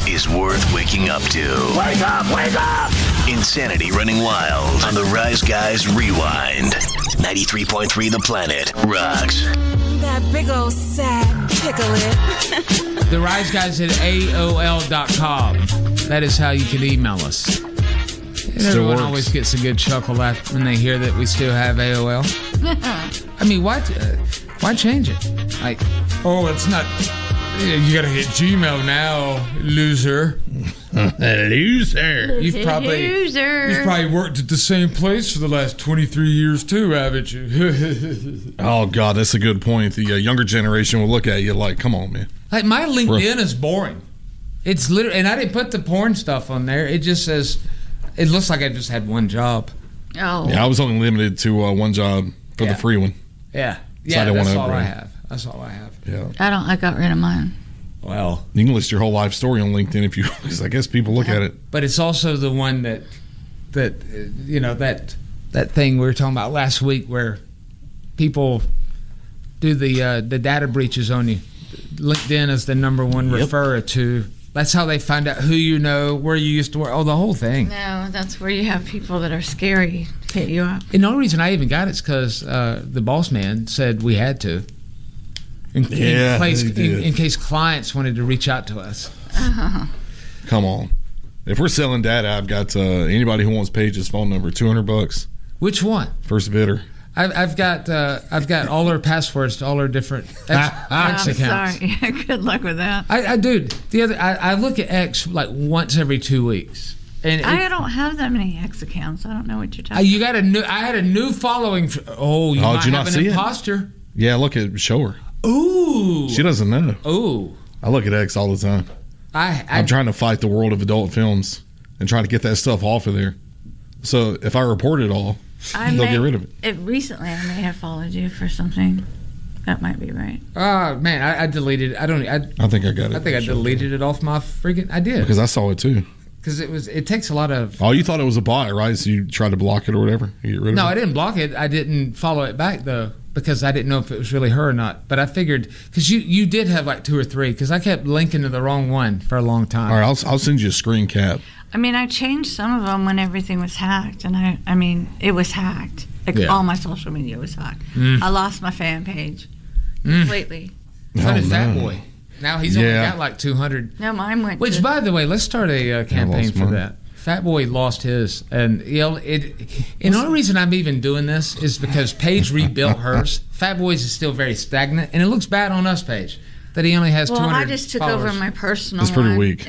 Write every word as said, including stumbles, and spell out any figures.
is worth waking up to. Wake up, wake up! Insanity Running Wild on the Rise Guys Rewind. ninety-three point three The Planet rocks. That big old sad pickle. The Rise Guys at A O L dot com. That is how you can email us. And everyone works. always gets a good chuckle laugh when they hear that we still have A O L. I mean, why, uh, why change it? Like, oh, it's not. You gotta hit Gmail now, loser. Loser. You've probably Loser. you've probably worked at the same place for the last twenty-three years too, haven't you? Oh, God, that's a good point. The uh, younger generation will look at you like, come on, man. Like, my LinkedIn is boring. It's literally, and I didn't put the porn stuff on there. It just says, it looks like I just had one job. Oh. Yeah, I was only limited to uh, one job for Yeah. the free one. Yeah, So I yeah, didn't that's wanna all I upgrade. have. That's all I have. Yeah. I don't. I got rid of mine. Well, You can list your whole life story on LinkedIn if you, because I guess people look at it. but it's also the one that, that uh, you know, that that thing we were talking about last week where people do the uh, the data breaches on you. LinkedIn is the number one Yep. referrer to. That's how they find out who you know, where you used to work. Oh, the whole thing. No, that's where you have people that are scary hit you up. And the only reason I even got it is because uh, the boss man said we had to. In, Yeah, in, case, he in, did. in case clients wanted to reach out to us. Come on. If we're selling data, I've got uh, anybody who wants Paige's phone number, two hundred bucks. Which one? First bidder. I've, I've got uh, I've got all our passwords to all our different X, X I'm accounts. sorry. Good luck with that. I, I dude, the other I, I look at X like once every two weeks, and it, I don't have that many X accounts. I don't know what you're uh, talking you got a new. I had a new following. For, oh, you Oh, might did you have not an see it? imposter. Yeah, look at show her. Ooh, She doesn't know. ooh. I look at X all the time. I, I I'm trying to fight the world of adult films and trying to get that stuff off of there. So if I report it all, I they'll may, get rid of it. it. Recently, I may have followed you for something. That might be right. Oh man, I, I deleted it. I don't. I, I think I got it. I think I deleted it off my freaking. I did Because I saw it too. because it was. It takes a lot of. Oh, you thought it was a bot, right? So you tried to block it or whatever? You get rid of No, it? I didn't block it. I didn't follow it back though because I didn't know if it was really her or not. But I figured because you you did have like two or three because I kept linking to the wrong one for a long time. All right, I'll, I'll send you a screen cap. I mean, I changed some of them when everything was hacked, and I, I mean, it was hacked. Like Yeah. all my social media was hacked. Mm. I lost my fan page Mm. completely. So Oh, did Fat no. Boy. Now he's Yeah. only got like two hundred. No, mine went. Which, to, by the way, let's start a uh, campaign lost for mine. that. Fat Boy lost his, and you know, it. And the only reason I'm even doing this is because Paige rebuilt hers. Fat Boy's is still very stagnant, and it looks bad on us, Paige, that he only has well, two hundred I just took followers. over my personal. That's pretty one. weak.